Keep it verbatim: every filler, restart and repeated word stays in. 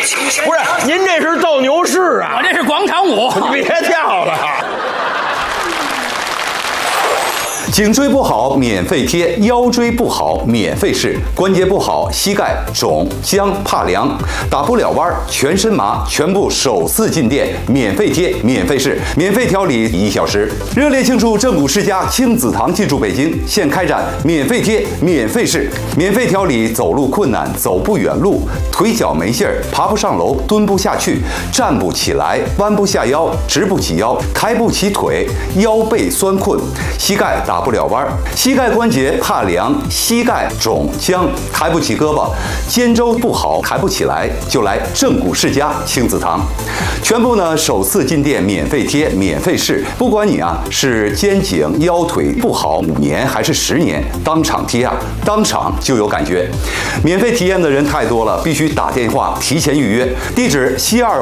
不是，您这是斗牛士啊？ 我这是广场舞。 你别跳了。 颈椎不好免费贴，腰椎不好免费试，关节不好膝盖肿僵怕凉，打不了弯全身麻，全部首次进店免费贴免费试，免费调理一小时。热烈庆祝正骨世家亲子堂进驻北京，现开展免费贴免费试，免费调理走路困难、走不远路、腿脚没劲儿、爬不上楼、蹲不下去、站不起来、弯不下腰、直不起腰、抬不起腿、腰背酸困、膝盖打不了弯，膝盖关节怕凉，膝盖肿僵，抬不起胳膊，肩周不好，抬不起来，就来正骨世家亲子堂，全部呢首次进店免费贴免费试，不管你啊是肩颈腰腿不好五年还是十年，当场贴啊，当场就有感觉。免费体验的人太多了，必须打电话提前预约，地址西二